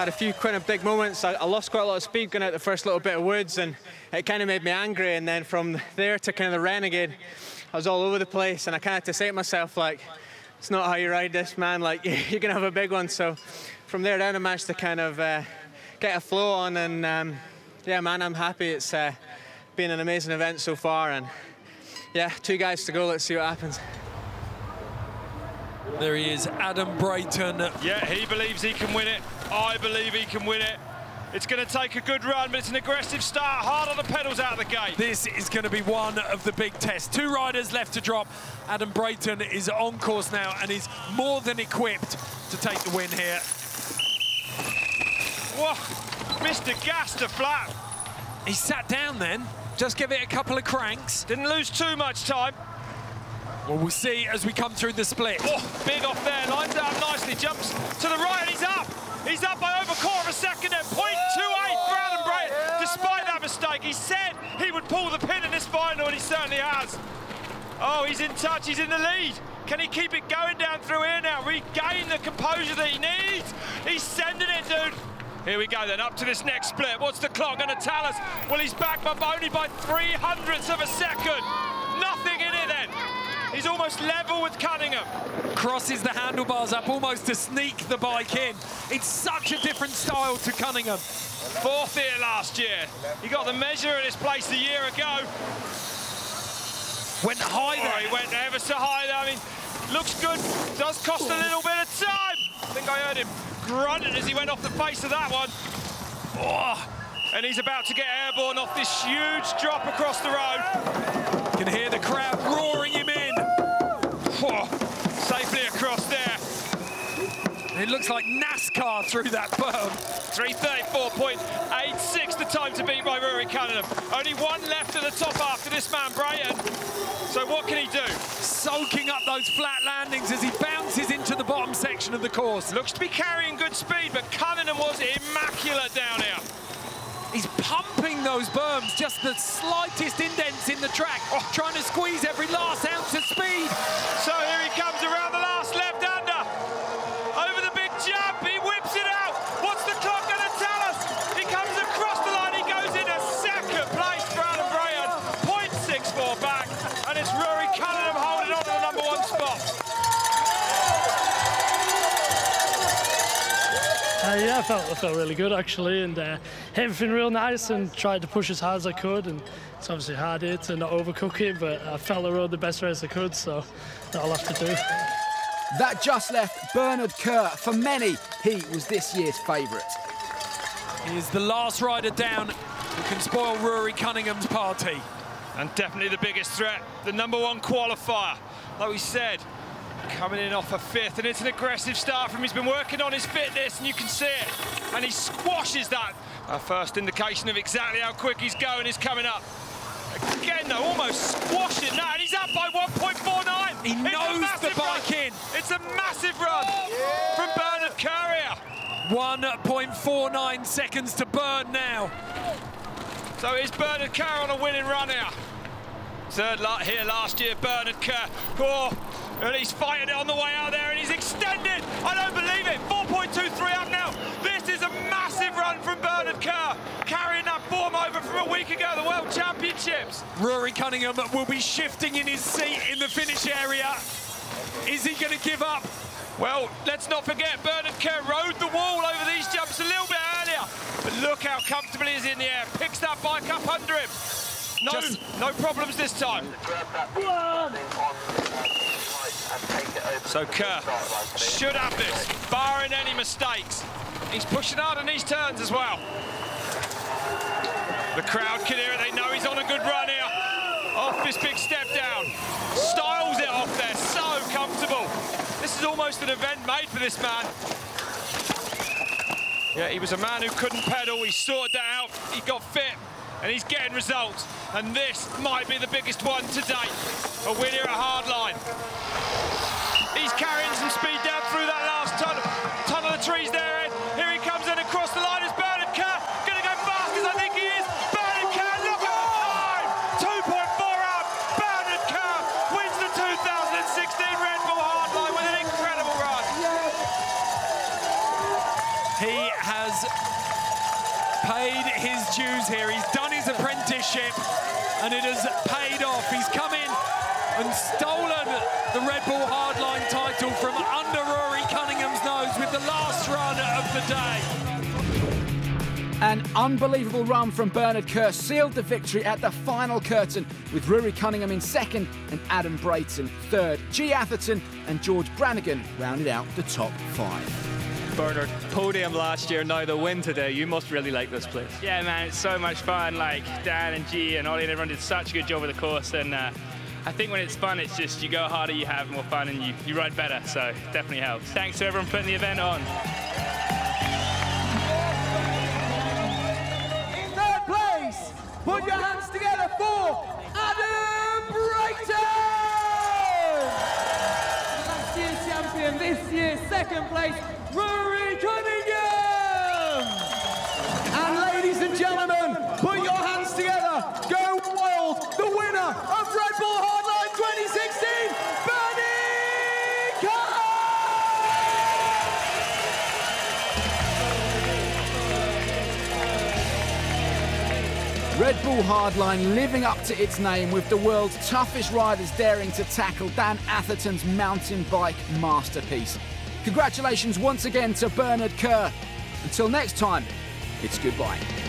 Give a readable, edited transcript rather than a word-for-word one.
had a few kind of big moments. I lost quite a lot of speed going out the first little bit of woods, and it kind of made me angry. And then from there to kind of the renegade, I was all over the place, and I kind of had to say to myself, like, it's not how you ride this, man. Like, you're going to have a big one. So from there down, I managed to kind of get a flow on, and yeah, man, I'm happy. It's been an amazing event so far, and yeah, 2 guys to go. Let's see what happens. There he is, Adam Brayton. Yeah, he believes he can win it. I believe he can win it. It's going to take a good run, but it's an aggressive start, hard on the pedals out of the gate. This is going to be one of the big tests. 2 riders left to drop. Adam Brayton is on course now, and he's more than equipped to take the win here. Whoa, Mr. Gas to flat. He sat down then, just give it a couple of cranks. Didn't lose too much time. Well, we'll see as we come through the split. Oh, big off there, lines it up nicely, jumps to the right, and he's up. He's up by over a quarter of a second there, 0.28 for Adam Brayton. Despite that mistake, he said he would pull the pin in this final, and he certainly has. Oh, he's in touch, he's in the lead. Can he keep it going down through here now? Regain the composure that he needs. He's sending it, dude. Here we go then, up to this next split. What's the clock going to tell us? Well, he's back but only by 0.03 of a second. Nothing in it then. He's almost level with Cunningham. Crosses the handlebars up almost to sneak the bike in. It's such a different style to Cunningham. 4th here last year. He got the measure at his place a year ago. Went high there. Oh, he went ever so high there. I mean, looks good. Does cost a little bit of time. I think I heard him grunting as he went off the face of that one. Oh, and he's about to get airborne off this huge drop across the road. You can hear the crowd roaring him in. Oh, safely across there. It looks like NASCAR through that berm. 3:34.86 the time to beat by Rory Cunningham. Only 1 left at the top after this man, Brayton. So what can he do? Soaking up those flat landings as he bounces into the bottom section of the course. Looks to be carrying good speed, but Cunningham was immaculate down here. He's pumping those berms, just the slightest indents in the track, trying to squeeze every last ounce of speed. So here he comes around the last left-hander. Over the big jump, he whips it out. What's the clock going to tell us? He comes across the line, he goes into 2nd place for Adam Brayton. 0.64 back, and it's Rory Cunningham holding on to the #1 spot. Yeah, I felt really good actually, and everything real nice, and tried to push as hard as I could, and it's obviously hard here to not overcook it, but I felt I rode the best race I could, so that's all I have to do. That just left Bernard Kerr. For many, he was this year's favourite. He is the last rider down who can spoil Rory Cunningham's party. And definitely the biggest threat, the #1 qualifier. Like we said, coming in off a 5th, and it's an aggressive start from him. He's been working on his fitness, and you can see it. And he squashes that. Our first indication of exactly how quick he's going is coming up. Again, though, almost squashing that, and he's up by 1.49. He knows the bike in. It's a massive run from Bernard Kerr here. 1.49 seconds to burn now. So is Bernard Kerr on a winning run here? 3rd here last year, Bernard Kerr. Oh, and he's fighting it on the way out there, and he's extended. I don't believe it. 4.23 up now. This is a massive run from Bernard Kerr, carrying that form over from a week ago, the World Championships. Rory Cunningham will be shifting in his seat in the finish area. Is he going to give up? Well, let's not forget, Bernard Kerr rode the wall over these jumps a little bit earlier. But look how comfortably he's in the air. Picks that bike up under him. No problems this time. So Kerr should have this, barring any mistakes. He's pushing hard on these turns as well. The crowd can hear it. They know he's on a good run here. Off this big step down. Styles it off there. So comfortable. This is almost an event made for this man. Yeah, he was a man who couldn't pedal. He sorted that out. He got fit, and he's getting results. And this might be the biggest one to date. A win here at Hardline. He's carrying some speed down through that last ton of the trees there, Ed. Here he comes in across the line. Is Bernard Kerr going to go fast as I think he is? Bernard Kerr, look at the time! 2.4 out. Bernard Kerr wins the 2016 Red Bull Hardline with an incredible run. He has paid his dues here. He's done his apprenticeship, and it has paid off. He's come in and stolen the Red Bull Hardline title from under Rory Cunningham's nose with the last run of the day. An unbelievable run from Bernard Kerr sealed the victory at the final curtain, with Rory Cunningham in second and Adam Brayton third. G. Atherton and George Brannigan rounded out the top 5. Bernard, podium last year, now the win today. You must really like this place. Yeah, man, it's so much fun. Like, Dan and G and Ollie and everyone did such a good job of the course, and I think when it's fun, it's just you go harder, you have more fun, and you ride better, so it definitely helps. Thanks to everyone putting the event on. In third place, put your hands together for Adam Brayton! Last year's champion, this year's second place, Rory Cunningham! And ladies and gentlemen, put your hands together, go wild, the winner of Red Bull Hardline 2016, Bernie Kerr! Red Bull Hardline living up to its name, with the world's toughest riders daring to tackle Dan Atherton's mountain bike masterpiece. Congratulations once again to Bernard Kerr. Until next time, it's goodbye.